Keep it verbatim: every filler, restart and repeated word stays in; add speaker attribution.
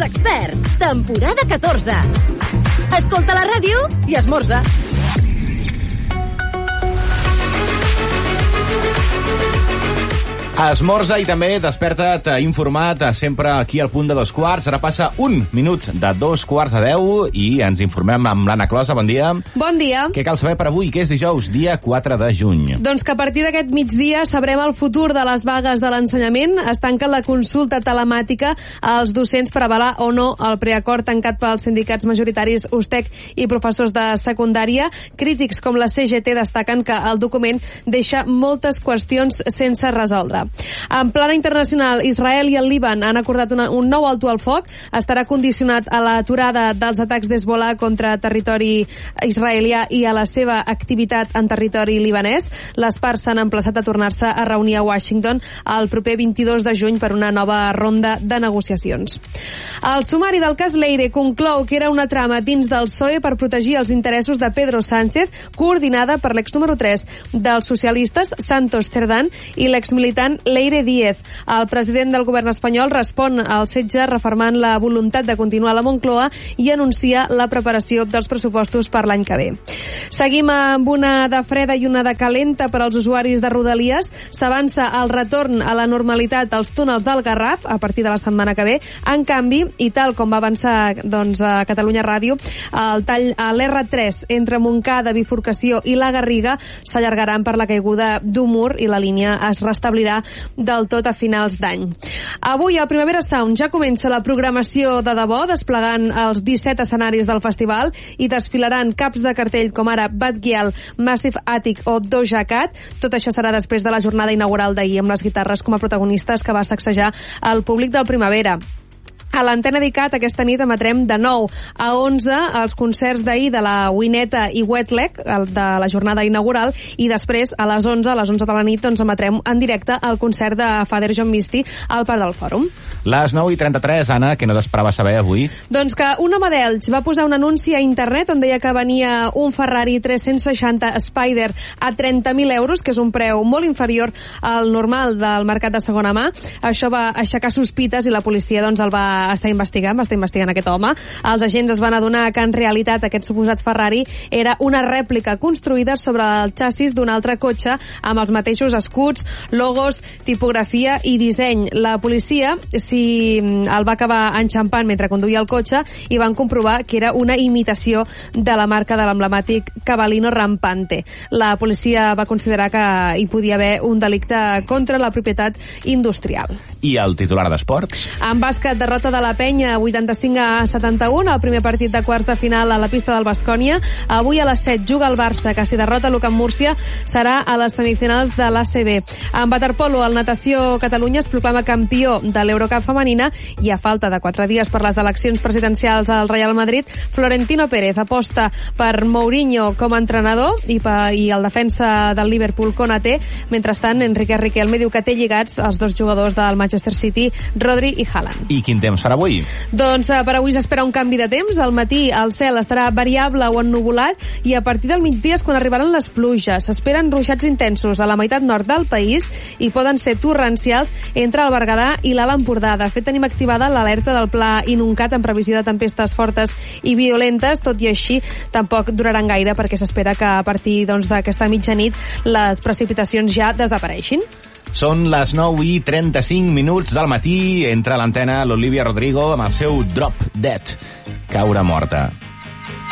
Speaker 1: Els experts, temporada catorze. Escolta la ràdio i esmorza.
Speaker 2: Esmorza i també desperta't informat sempre aquí al punt de dos quarts. Ara passa un minut de dos quarts de deu i ens informem amb l'Anna Closa. Bon dia.
Speaker 3: Bon dia.
Speaker 2: Què cal saber per avui, que és dijous, dia quatre de juny?
Speaker 3: Doncs que a partir d'aquest migdia sabrem el futur de les vagues de l'ensenyament. Es tanca la consulta telemàtica als docents per avalar o no el preacord tancat pels sindicats majoritaris U S T E C i professors de secundària. Crítics com la C G T destaquen que el document deixa moltes qüestions sense resoldre. En plana internacional, Israel i el Líban han acordat una, un nou alto al foc. Estarà condicionat a l'aturada dels atacs d'Hezbollah contra territori israelià i a la seva activitat en territori libanès. Les parts s'han emplaçat a tornar-se a reunir a Washington el proper vint-i-dos de juny per una nova ronda de negociacions. El sumari del cas Leire conclou que era una trama dins del P S O E per protegir els interessos de Pedro Sánchez, coordinada per l'ex número tres dels socialistes, Santos Cerdán, i l'exmilitant Leire Díez. El president del govern espanyol respon al setge refermant la voluntat de continuar a la Moncloa i anuncia la preparació dels pressupostos per l'any que ve. Seguim amb una de freda i una de calenta per als usuaris de Rodalies. S'avança el retorn a la normalitat als túnels del Garraf a partir de la setmana que ve. En canvi, i tal com va avançar doncs, a Catalunya Ràdio, el tall a l'R tres entre Montcada, Bifurcació i la Garriga s'allargaran per la caiguda d'un mur i la línia es restablirà del tot a finals d'any. Avui al Primavera Sound ja comença la programació de debò, desplegant els disset escenaris del festival i desfilaran caps de cartell com ara Bad Gyal, Massive Attic o Doja Cat. Tot això serà després de la jornada inaugural d'ahir amb les guitarres com a protagonistes que va sacsejar el públic del Primavera. A l'Antena Dicat aquesta nit emetrem de nou a onze els concerts d'ahir de la Wineta i Wetleg de la jornada inaugural i després a les onze, a les onze de la nit doncs emetrem en directe el concert de Father John Misty al Parc del Fòrum.
Speaker 2: Les nou i trenta-tres, Anna, que no t'esperava saber avui?
Speaker 3: Doncs que un home d'Elx va posar un anunci a internet on deia que venia un Ferrari tres-cents seixanta Spider a trenta mil euros, que és un preu molt inferior al normal del mercat de segona mà. Això va aixecar sospites i la policia doncs el va està investigant, va estar investigant aquest home. Els agents es van adonar que en realitat aquest suposat Ferrari era una rèplica construïda sobre el xassis d'un altre cotxe amb els mateixos escuts, logos, tipografia i disseny. La policia si el va acabar enxampant mentre conduïa el cotxe i van comprovar que era una imitació de la marca de l'emblemàtic Cavallino Rampante. La policia va considerar que hi podia haver un delicte contra la propietat industrial.
Speaker 2: I el titular d'esports?
Speaker 3: En bàsquet, derrota de la Penya, vuitanta-cinc a setanta-un, el primer partit de quarts de final a la pista del Baskonia. Avui a les set juga el Barça, que si derrota l'U C A M Múrcia serà a les semifinals de l'A C B. En waterpolo, el Natació Catalunya es proclama campió de l'Eurocup femenina i a falta de quatre dies per les eleccions presidencials al Real Madrid, Florentino Pérez aposta per Mourinho com a entrenador i, per, i el defensa del Liverpool, Konaté. Mentrestant, Enrique Riquelme diu que té lligats els dos jugadors del Manchester City, Rodri i Haaland.
Speaker 2: I quin temps farà avui?
Speaker 3: Doncs eh, per avui s'espera un canvi de temps. Al matí el cel estarà variable o ennuvolat i a partir del migdia és quan arribaran les pluges. S'esperen ruixats intensos a la meitat nord del país i poden ser torrencials entre el Berguedà i l'Alt Empordà. De fet, tenim activada l'alerta del Pla Inuncat en previsió de tempestes fortes i violentes. Tot i així, tampoc duraran gaire perquè s'espera que a partir doncs, d'aquesta mitjanit les precipitacions ja desapareixin.
Speaker 2: Són les nou i trenta-cinc minuts del matí. Entra a l'antena l'Olivia Rodrigo amb el seu Drop Dead. Caure morta.